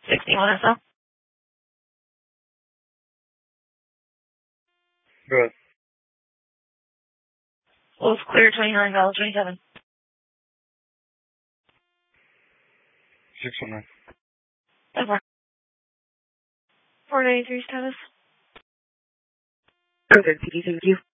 61 SL. Go ahead. Wolf clear 29, valid 27. 619. 493 status. Perfect, PD, thank you.